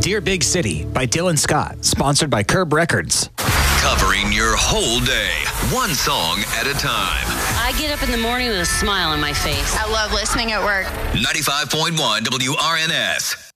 Dear Big City by Dylan Scott, sponsored by Curb Records. Covering your whole day, one song at a time. I get up in the morning with a smile on my face. I love listening at work. 95.1 WRNS.